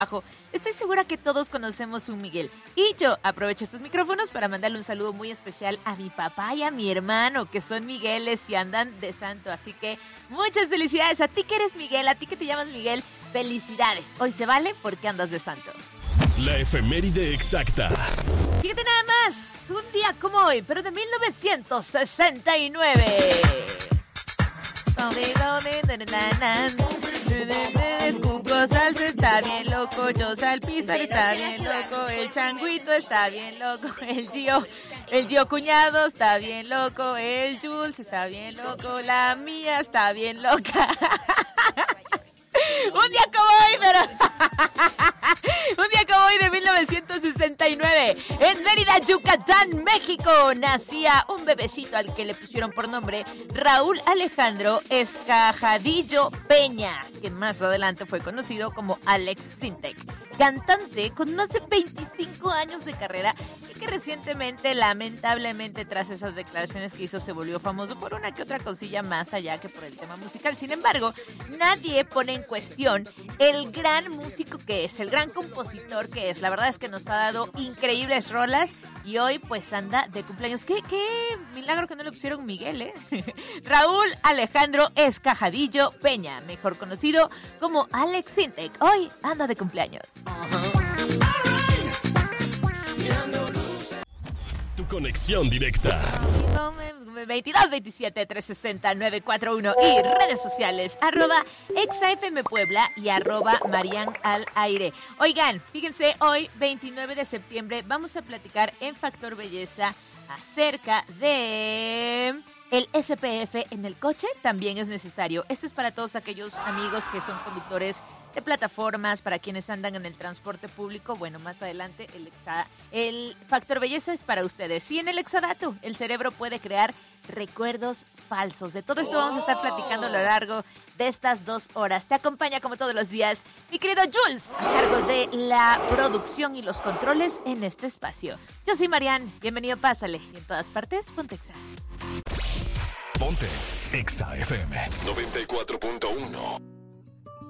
trabajo. Estoy segura que todos conocemos un Miguel. Y yo aprovecho estos micrófonos para mandarle un saludo muy especial a mi papá y a mi hermano, que son Migueles y andan de santo. Así que muchas felicidades a ti que eres Miguel, a ti que te llamas Miguel. Felicidades. Hoy se vale porque andas de santo. La efeméride exacta. Fíjate nada más, un día como hoy, pero de 1969. Cuco Salsa está bien loco, yo Salpizar está bien loco, el Changuito está bien loco, el Gio Cuñado está bien loco, el Jules está bien loco, la mía está bien loca. Un día como hoy, pero... Un día como hoy de 1969, en Mérida, Yucatán, México, nacía un bebecito al que le pusieron por nombre Raúl Alejandro Escajadillo Peña, que más adelante fue conocido como Alex Sintek, cantante con más de 25 años de carrera y que recientemente, lamentablemente, tras esas declaraciones que hizo, se volvió famoso por una que otra cosilla más allá que por el tema musical. Sin embargo, nadie pone en cuestión el gran músico que es, el gran compositor que es. La verdad es que nos ha dado increíbles rolas y hoy pues anda de cumpleaños. Qué milagro que no le pusieron Miguel, ¿eh? Raúl Alejandro Escajadillo Peña, mejor conocido como Alex Sintek, hoy anda de cumpleaños. Tu conexión directa. 2227-360-941 y redes sociales @ExaFM Puebla y @Marian al aire. Oigan, fíjense, hoy 29 de septiembre vamos a platicar en Factor Belleza acerca de... El SPF en el coche también es necesario. Esto es para todos aquellos amigos que son conductores de plataformas, para quienes andan en el transporte público. Bueno, más adelante el factor belleza es para ustedes. Y en el exadato, el cerebro puede crear recuerdos falsos. De todo esto vamos a estar platicando a lo largo de estas 2 horas. Te acompaña como todos los días mi querido Jules, a cargo de la producción y los controles en este espacio. Yo soy Marian, bienvenido, pásale. Y en todas partes, ponte Exa. Ponte Exa FM 94.1.